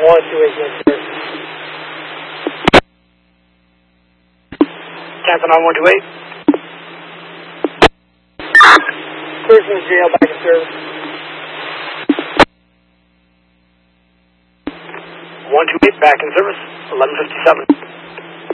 128, sir. Cancel on 128. Clear from the jail, back in service. 128, back in service, 1157.